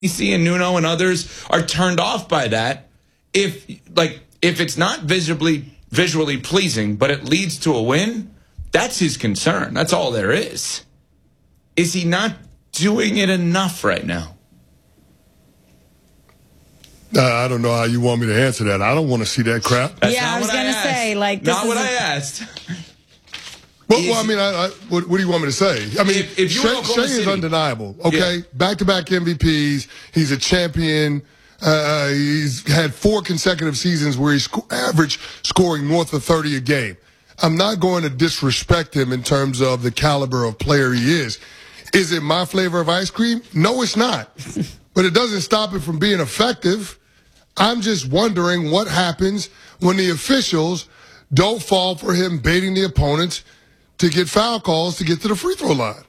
Casey and Nuno and others are turned off by that. If it's not visually pleasing, but it leads to a win, that's his concern. That's all there is. Is he not doing it enough right now? I don't know how you want me to answer that. I don't want to see that crap. That's I was going to say, like, this not what I asked. Well, I mean, what do you want me to say? I mean, if Shea is undeniable. Okay, back-to-back MVPs. He's a champion. He's had 4 consecutive seasons where he's average scoring north of 30 a game. I'm not going to disrespect him in terms of the caliber of player he is. Is it my flavor of ice cream? No, it's not. But it doesn't stop it from being effective. I'm just wondering what happens when the officials don't fall for him baiting the opponents to get foul calls to get to the free throw line.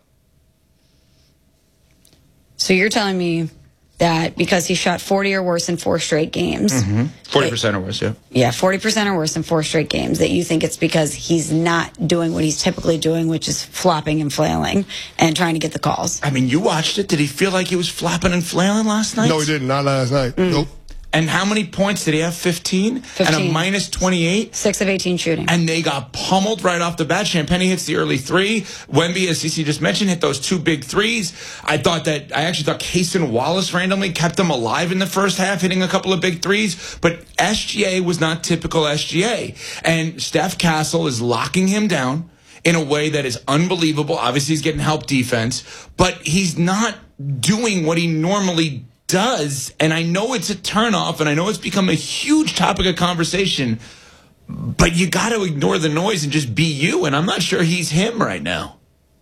So you're telling me that because he shot 40 or worse in 4 straight games. 40% or worse, yeah. Yeah, 40% or worse in 4 straight games, that you think it's because he's not doing what he's typically doing, which is flopping and flailing and trying to get the calls. I mean, you watched it. Did he feel like he was flopping and flailing last night? No, he didn't. Not last night. Nope. And how many points did he have? 15? And a minus 28? 6 of 18 shooting. And they got pummeled right off the bat. Champagny hits the early 3. Wemby, as CC just mentioned, hit those 2 big threes. I actually thought Cason Wallace randomly kept them alive in the first half, hitting a couple of big threes. But SGA was not typical SGA. And Steph Castle is locking him down in a way that is unbelievable. Obviously, he's getting help defense. But he's not doing what he normally does, and I know it's a turnoff, and I know it's become a huge topic of conversation, but you got to ignore the noise and just be you, and I'm not sure he's him right now.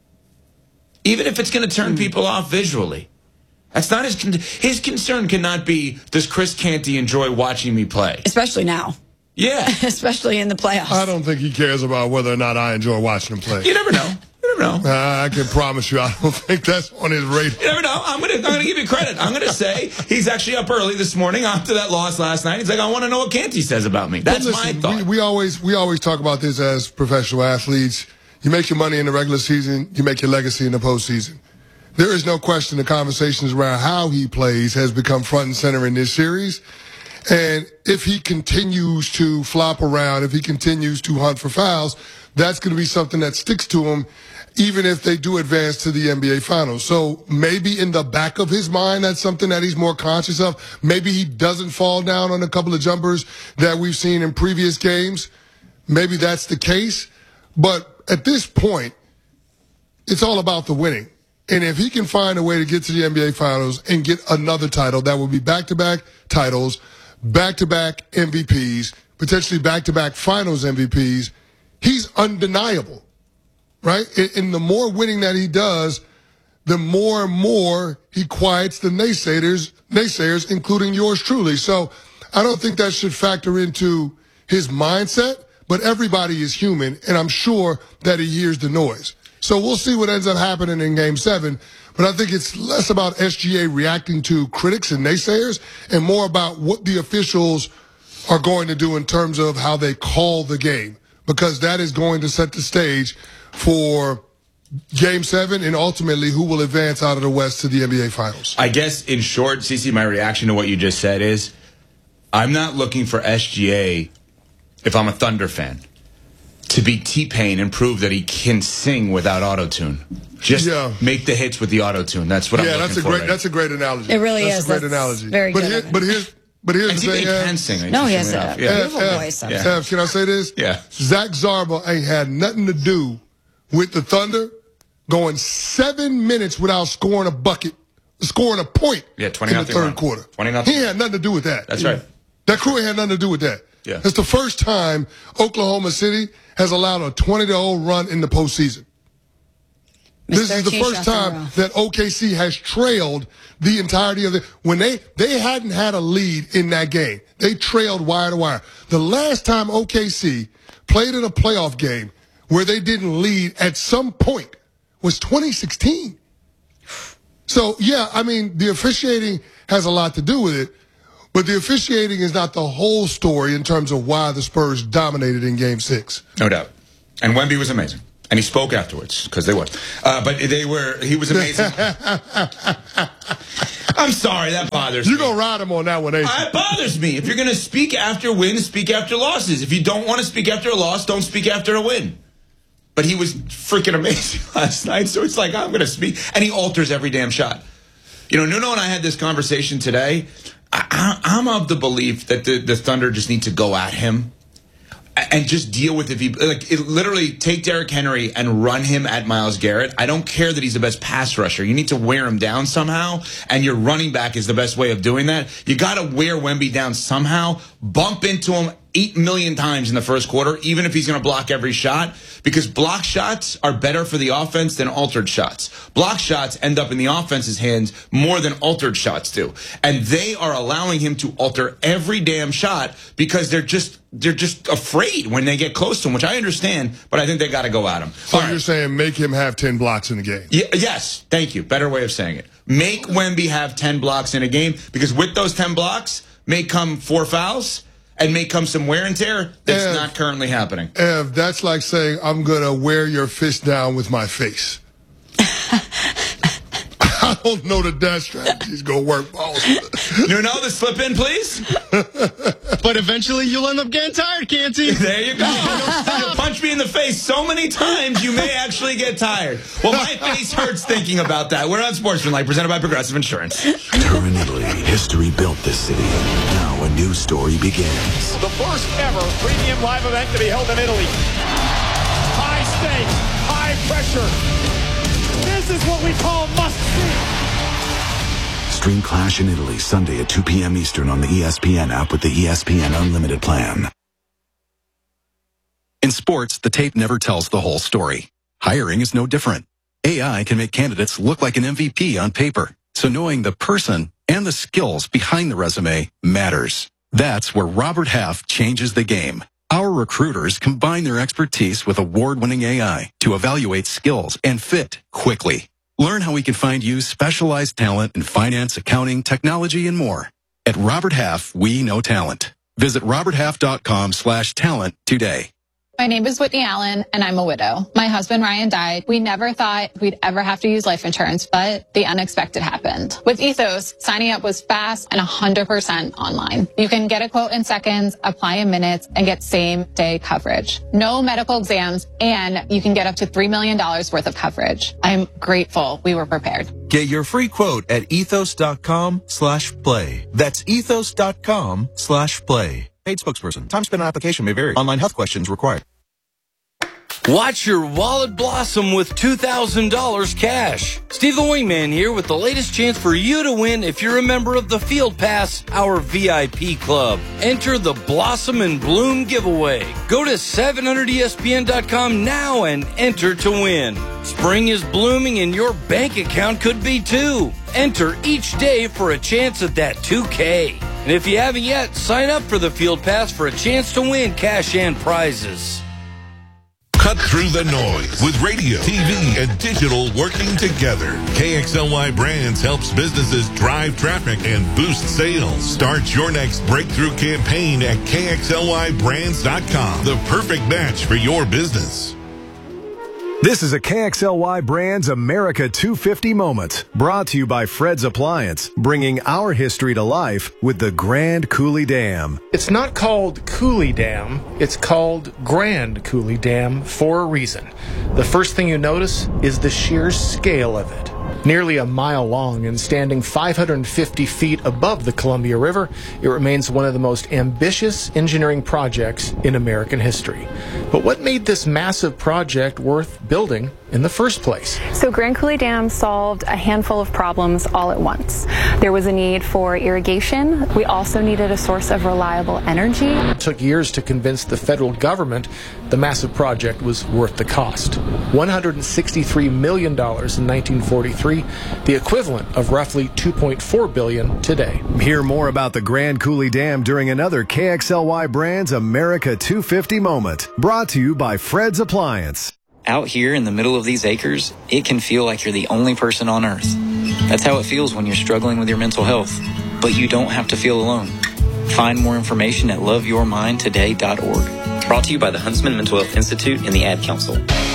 Even if it's going to turn people off visually. That's not his concern cannot be, does Chris Canty enjoy watching me play? Especially now. Yeah. Especially in the playoffs. I don't think he cares about whether or not I enjoy watching him play. You never know. I can promise you, I don't think that's on his radar. You never know. I'm gonna give you credit. I'm gonna say he's actually up early this morning after that loss last night. He's like, I want to know what Canty says about me. That's my thought. We always talk about this as professional athletes. You make your money in the regular season. You make your legacy in the postseason. There is no question the conversations around how he plays has become front and center in this series. And if he continues to flop around, if he continues to hunt for fouls, that's going to be something that sticks to him, even if they do advance to the NBA Finals. So maybe in the back of his mind, that's something that he's more conscious of. Maybe he doesn't fall down on a couple of jumpers that we've seen in previous games. Maybe that's the case. But at this point, it's all about the winning. And if he can find a way to get to the NBA Finals and get another title, that would be back-to-back titles, back-to-back MVPs, potentially back-to-back Finals MVPs, he's undeniable. Right? And the more winning that he does, the more and more he quiets the naysayers, including yours truly. So I don't think that should factor into his mindset, but everybody is human, and I'm sure that he hears the noise. So we'll see what ends up happening in Game 7, but I think it's less about SGA reacting to critics and naysayers and more about what the officials are going to do in terms of how they call the game, because that is going to set the stage for Game 7 and ultimately who will advance out of the West to the NBA Finals. I guess, in short, CC, my reaction to what you just said is I'm not looking for SGA, if I'm a Thunder fan, to be T-Pain and prove that he can sing without auto-tune. Just make the hits with the auto-tune. That's what I'm looking for. That's a great analogy. It really is. That's a great analogy. Very good. But here's the thing. Can sing. No, he has a beautiful voice. Can I say this? Yeah. Zach Zarba ain't had nothing to do with the Thunder going 7 minutes without scoring a bucket, scoring a point in the third quarter. 20-0. He had nothing to do with that. That's right. That crew ain't had nothing to do with that. Yeah. It's the first time Oklahoma City has allowed a 20-0 run in the postseason. This is the first time that OKC has trailed the entirety of when they hadn't had a lead in that game. They trailed wire to wire. The last time OKC played in a playoff game where they didn't lead at some point was 2016. So, yeah, I mean, the officiating has a lot to do with it, but the officiating is not the whole story in terms of why the Spurs dominated in Game 6. No doubt. And Wemby was amazing. And he spoke afterwards, because they won. But he was amazing. I'm sorry, that bothers me. You're going to ride him on that one, ain't you? It bothers me. If you're going to speak after wins, speak after losses. If you don't want to speak after a loss, don't speak after a win. But he was freaking amazing last night, so it's like, I'm going to speak. And he alters every damn shot. You know, Nuno and I had this conversation today. I'm of the belief that the Thunder just need to go at him and just deal with it. Literally take Derrick Henry and run him at Myles Garrett. I don't care that he's the best pass rusher. You need to wear him down somehow, and your running back is the best way of doing that. You got to wear Wemby down somehow, bump into him 8 million times in the first quarter, even if he's going to block every shot, because block shots are better for the offense than altered shots. Block shots end up in the offense's hands more than altered shots do. And they are allowing him to alter every damn shot because they're just afraid when they get close to him, which I understand, but I think they got to go at him. So you're saying make him have 10 blocks in a game? Yes, thank you. Better way of saying it. Make Wemby have 10 blocks in a game, because with those 10 blocks may come 4 fouls, and may come some wear and tear that's not currently happening. Ev, that's like saying, I'm going to wear your fist down with my face. I don't know that strategy's going to work, boss. Nuno, the slip in, please. But eventually you'll end up getting tired, can't you? There you go. You'll punch me in the face so many times you may actually get tired. Well, my face hurts thinking about that. We're on Sportsmanlike, presented by Progressive Insurance. Turin, Italy. History built this city. Now a new story begins. The first ever premium live event to be held in Italy. High stakes, high pressure. This is what we call must-see. Stream Clash in Italy Sunday at 2 p.m. Eastern on the ESPN app with the ESPN Unlimited plan. In sports, the tape never tells the whole story. Hiring is no different. AI can make candidates look like an MVP on paper, so knowing the person and the skills behind the resume matters. That's where Robert Half changes the game. Our recruiters combine their expertise with award-winning AI to evaluate skills and fit quickly. Learn how we can find you specialized talent in finance, accounting, technology, and more. At Robert Half, we know talent. Visit roberthalf.com/talent today. My name is Whitney Allen, and I'm a widow. My husband, Ryan, died. We never thought we'd ever have to use life insurance, but the unexpected happened. With Ethos, signing up was fast and 100% online. You can get a quote in seconds, apply in minutes, and get same-day coverage. No medical exams, and you can get up to $3 million worth of coverage. I'm grateful we were prepared. Get your free quote at ethos.com/play. That's ethos.com/play. Paid spokesperson. Time spent on application may vary. Online health questions required. Watch your wallet blossom with $2,000 cash. Steve the Wingman here with the latest chance for you to win if you're a member of the Field Pass, our VIP club. Enter the Blossom and Bloom giveaway. Go to 700ESPN.com now and enter to win. Spring is blooming and your bank account could be too. Enter each day for a chance at that $2K. And if you haven't yet, sign up for the Field Pass for a chance to win cash and prizes. Cut through the noise with radio, TV, and digital working together. KXLY Brands helps businesses drive traffic and boost sales. Start your next breakthrough campaign at KXLYBrands.com. The perfect match for your business. This is a KXLY Brands America 250 moment, brought to you by Fred's Appliance, bringing our history to life with the Grand Coulee Dam. It's not called Coulee Dam, it's called Grand Coulee Dam for a reason. The first thing you notice is the sheer scale of it. Nearly a mile long and standing 550 feet above the Columbia River, it remains one of the most ambitious engineering projects in American history. But what made this massive project worth building in the first place? So Grand Coulee Dam solved a handful of problems all at once. There was a need for irrigation. We also needed a source of reliable energy. It took years to convince the federal government the massive project was worth the cost. $163 million in 1943, the equivalent of roughly $2.4 billion today. Hear more about the Grand Coulee Dam during another KXLY Brands America 250 moment, brought to you by Fred's Appliance. Out here in the middle of these acres, it can feel like you're the only person on earth. That's how it feels when you're struggling with your mental health. But you don't have to feel alone. Find more information at loveyourmindtoday.org. Brought to you by the Huntsman Mental Health Institute and the Ad Council.